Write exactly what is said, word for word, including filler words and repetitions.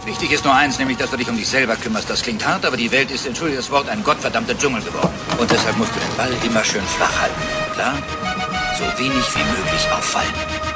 Wichtig ist nur eins, nämlich, dass du dich um dich selber kümmerst. Das klingt hart, aber die Welt ist, entschuldige das Wort, ein gottverdammter Dschungel geworden. Und deshalb musst du den Ball immer schön flach halten. Klar? So wenig wie möglich auffallen.